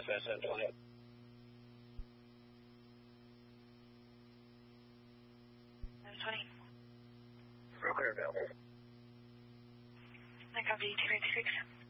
manifest that flight. That's 20. Real clear, Bill. I copy 286.